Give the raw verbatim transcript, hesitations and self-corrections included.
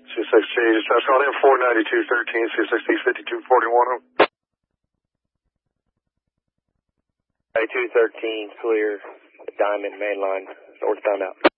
C six G, just touch on in four ninety-two thirteen, C six G fifty-two forty-one. ninety-two thirteen, clear, Diamond, mainline, northbound out.